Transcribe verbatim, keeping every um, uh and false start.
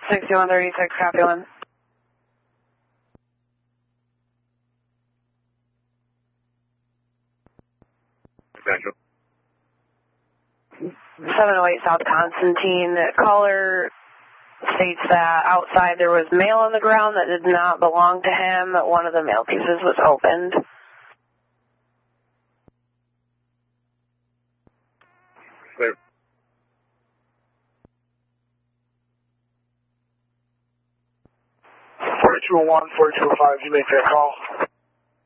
sixty-one thirty-six, copy one. Central. seven oh eight South Constantine. Caller states that outside there was mail on the ground that did not belong to him. One of the mail pieces was opened. Clear. four two one, four two five, you make that call.